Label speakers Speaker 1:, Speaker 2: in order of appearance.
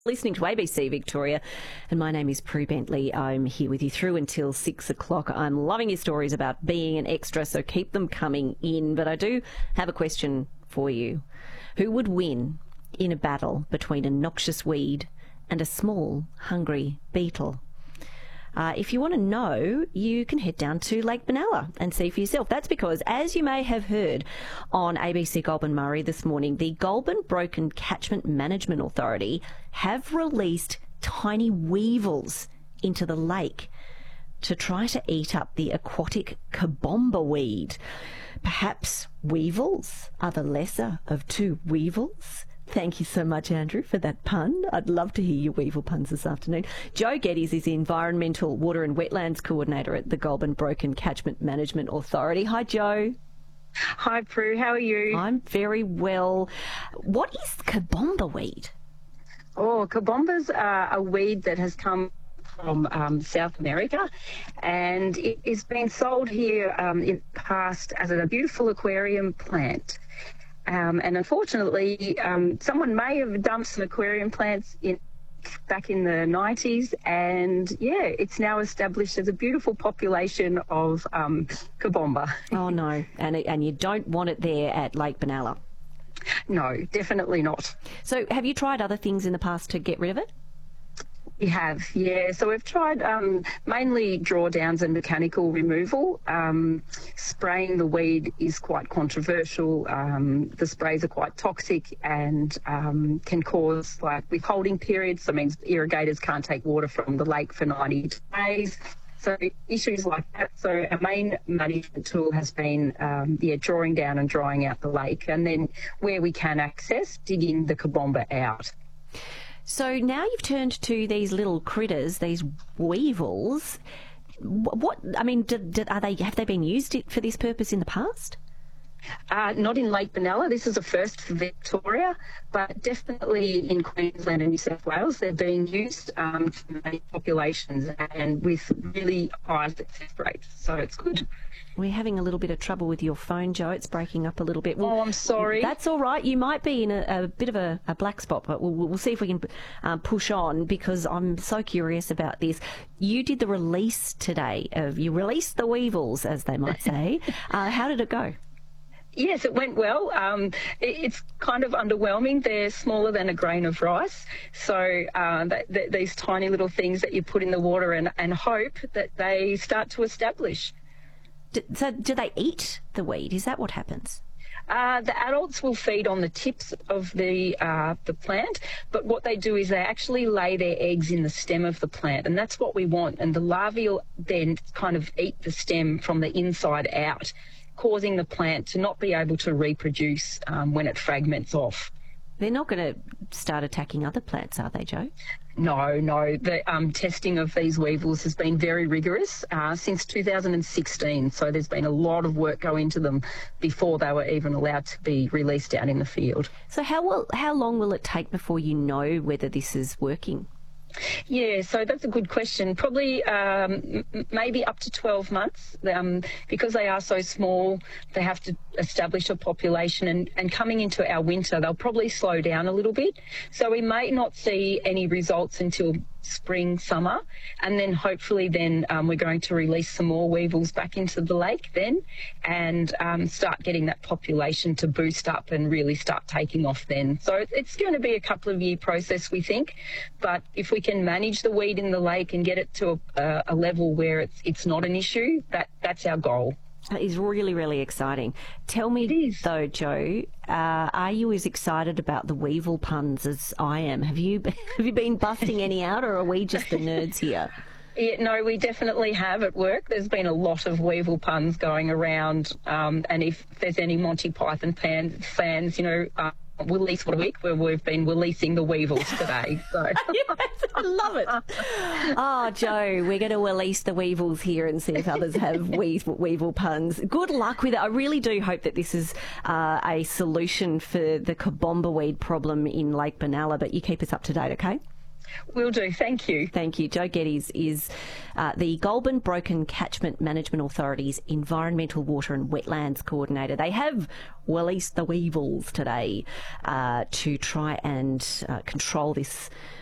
Speaker 1: Listening to ABC Victoria, and my name is Prue Bentley. I'm here with you through until 6 o'clock. I'm loving your stories about being an extra, so keep them coming in. But I do have a question for you. Who would win in a battle between a noxious weed and a small, hungry beetle? If you want to know, you can head down to Lake Benalla and see for yourself. That's because, as you may have heard on ABC Goulburn Murray this morning, the Goulburn Broken Catchment Management Authority have released tiny weevils into the lake to try to eat up the aquatic kabomba weed. Perhaps weevils are the lesser of two weevils? Thank you so much, Andrew, for that pun. I'd love to hear your weevil puns this afternoon. Joe Geddes is the Environmental Water and Wetlands Coordinator at the Goulburn Broken Catchment Management Authority. Hi, Joe.
Speaker 2: Hi, Prue. How are you?
Speaker 1: I'm very well. What is kabomba weed?
Speaker 2: Oh, kabombas are a weed that has come from South America, and it is being sold here in the past as a beautiful aquarium plant. And unfortunately, someone may have dumped some aquarium plants back in the 90s, and it's now established as a beautiful population of kabomba.
Speaker 1: Oh no, and you don't want it there at Lake Benalla?
Speaker 2: No, definitely not.
Speaker 1: So have you tried other things in the past to get rid of it?
Speaker 2: We have, yeah. So we've tried mainly drawdowns and mechanical removal. Spraying the weed is quite controversial. The sprays are quite toxic and can cause withholding periods. So it means irrigators can't take water from the lake for 90 days. So issues like that. So our main management tool has been, drawing down and drying out the lake, and then where we can access, digging the kabomba out.
Speaker 1: So now you've turned to these little critters, these weevils. Have they been used for this purpose in the past?
Speaker 2: Not in Lake Benalla. This is a first for Victoria, but definitely in Queensland and New South Wales, they're being used to manage populations and with really high success rates. So it's good.
Speaker 1: We're having a little bit of trouble with your phone, Joe. It's breaking up a little bit.
Speaker 2: Oh, I'm sorry.
Speaker 1: That's all right. You might be in a bit of a black spot, but we'll see if we can push on, because I'm so curious about this. You did the release today. You released the weevils, as they might say. How did it go?
Speaker 2: Yes, it went well. It's kind of underwhelming. They're smaller than a grain of rice. So these tiny little things that you put in the water and hope that they start to establish.
Speaker 1: So do they eat the weed? Is that what happens?
Speaker 2: The adults will feed on the tips of the plant, but what they do is they actually lay their eggs in the stem of the plant, and that's what we want. And the larvae will then kind of eat the stem from the inside out, causing the plant to not be able to reproduce when it fragments off.
Speaker 1: They're not going to start attacking other plants, are they, Joe?
Speaker 2: No. The testing of these weevils has been very rigorous since 2016. So there's been a lot of work go into them before they were even allowed to be released out in the field.
Speaker 1: So how long will it take before you know whether this is working?
Speaker 2: Yeah, so that's a good question. Probably maybe up to 12 months. Because they are so small, they have to establish a population, and coming into our winter, they'll probably slow down a little bit. So we may not see any results until spring, summer, and then hopefully we're going to release some more weevils back into the lake then, and start getting that population to boost up and really start taking off then. So it's going to be a couple of year process, we think, but if we can manage the weed in the lake and get it to a level where it's not an issue, that's our goal.
Speaker 1: That is really, really exciting. Tell me, though, Joe, are you as excited about the weevil puns as I am? Have you been busting any out, or are we just the nerds here?
Speaker 2: Yeah, no, we definitely have at work. There's been a lot of weevil puns going around, and if there's any Monty Python fans, we'll release what a week where we've been releasing the weevils today. So.
Speaker 1: Yes, I love it. Oh, Joe, we're going to release the weevils here and see if others have weevil puns. Good luck with it. I really do hope that this is a solution for the kabomba weed problem in Lake Benalla, but you keep us up to date, okay?
Speaker 2: Will do. Thank you.
Speaker 1: Thank you. Joe Geddes is the Goulburn Broken Catchment Management Authority's Environmental Water and Wetlands Coordinator. They have released the weevils today to try and control this